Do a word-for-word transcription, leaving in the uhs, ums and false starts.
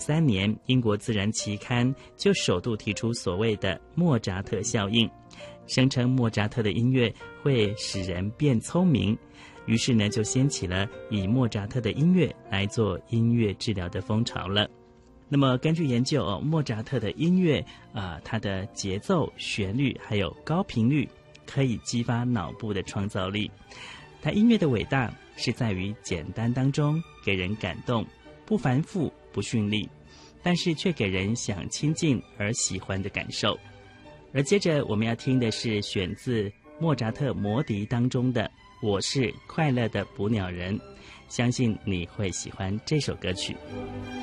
三年，英国自然期刊就首度提出所谓的莫扎特效应，声称莫扎特的音乐会使人变聪明，于是呢就掀起了以莫扎特的音乐来做音乐治疗的风潮了。那么根据研究，哦、莫扎特的音乐啊、呃，它的节奏、旋律还有高频率可以激发脑部的创造力。他音乐的伟大是在于简单当中给人感动，不繁复不绚丽，但是却给人想亲近而喜欢的感受。而接着我们要听的是选自莫扎特魔笛当中的《我是快乐的捕鸟人》，相信你会喜欢这首歌曲。